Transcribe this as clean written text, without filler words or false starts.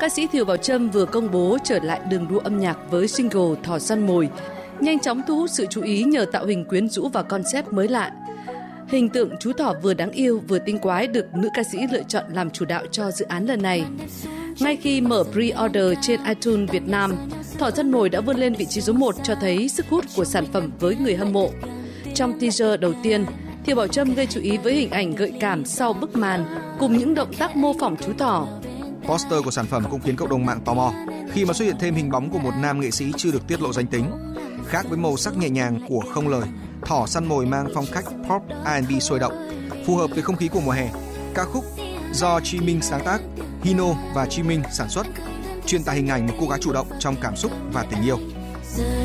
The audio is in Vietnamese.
Ca sĩ Thiều Bảo Trâm vừa công bố trở lại đường đua âm nhạc với single Thỏ Săn Mồi, nhanh chóng thu hút sự chú ý nhờ tạo hình quyến rũ và concept mới lạ. Hình tượng chú thỏ vừa đáng yêu vừa tinh quái được nữ ca sĩ lựa chọn làm chủ đạo cho dự án lần này. Ngay khi mở pre-order trên iTunes Việt Nam, Thỏ Săn Mồi đã vươn lên vị trí số 1 cho thấy sức hút của sản phẩm với người hâm mộ. Trong teaser đầu tiên, Thiều Bảo Trâm gây chú ý với hình ảnh gợi cảm sau bức màn cùng những động tác mô phỏng chú thỏ. Poster của sản phẩm cũng khiến cộng đồng mạng tò mò khi mà xuất hiện thêm hình bóng của một nam nghệ sĩ chưa được tiết lộ danh tính. Khác với màu sắc nhẹ nhàng của không lời, Thỏ Săn Mồi mang phong cách pop R&B sôi động, phù hợp với không khí của mùa hè. Ca khúc do Chi Minh sáng tác, Hino và Chi Minh sản xuất, truyền tải hình ảnh một cô gái chủ động trong cảm xúc và tình yêu.